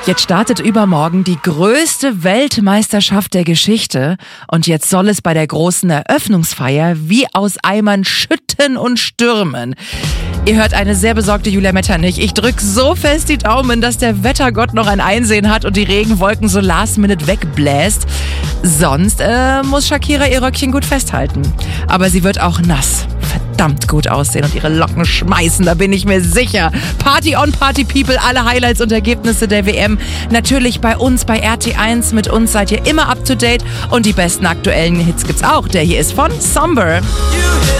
Jetzt startet übermorgen die größte Weltmeisterschaft der Geschichte und jetzt soll es bei der großen Eröffnungsfeier wie aus Eimern schütten und stürmen. Ihr hört eine sehr besorgte Julia Metternich. Ich drück so fest die Daumen, dass der Wettergott noch ein Einsehen hat und die Regenwolken so last minute wegbläst. Sonst muss Shakira ihr Röckchen gut festhalten. Aber sie wird auch nass. Verdammt gut aussehen und ihre Locken schmeißen, da bin ich mir sicher. Party on Party People, alle Highlights und Ergebnisse der WM. Natürlich bei uns, bei RT1. Mit uns seid ihr immer up to date und die besten aktuellen Hits gibt's auch. Der hier ist von Somber.